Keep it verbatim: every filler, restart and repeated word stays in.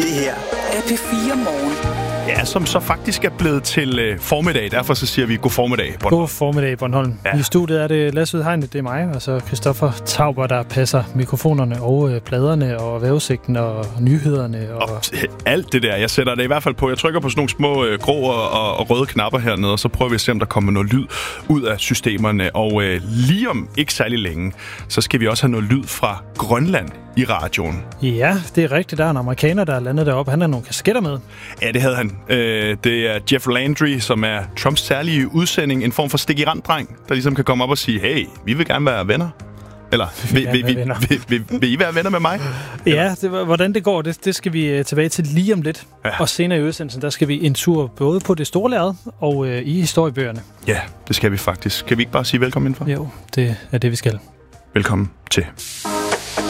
Det her er P fire Morgen. Ja, som så faktisk er blevet til øh, formiddag. Derfor så siger vi god formiddag, Bornholm. God formiddag, Bornholm. Ja. I studiet er det Lasse Udhegnet, det er mig, og så Christoffer Tauber, der passer mikrofonerne og øh, pladerne og vejrudsigten og nyhederne. Og... og alt det der. Jeg sætter det i hvert fald på. Jeg trykker på sådan nogle små øh, grå og, og røde knapper hernede, og så prøver vi at se, om der kommer noget lyd ud af systemerne. Og øh, lige om ikke særlig længe, så skal vi også have noget lyd fra Grønland i radioen. Ja, det er rigtigt. Der er en amerikaner, der er landet deroppe. Han har nogle kasketter med. Ja, det havde han. Øh, det er Jeff Landry, som er Trumps særlige udsending. En form for stik i rand-dreng, der ligesom kan komme op og sige, hey, vi vil gerne være venner. Eller, vil, vil, vil, vil, vil, vil, vil I være venner med mig? Ja, det, hvordan det går, det, det skal vi tilbage til lige om lidt. Ja. Og senere i udsendelsen, der skal vi en tur både på det store lærred og øh, i historiebøgerne. Ja, det skal vi faktisk. Kan vi ikke bare sige velkommen indenfor? Jo, det er det, vi skal. Velkommen til.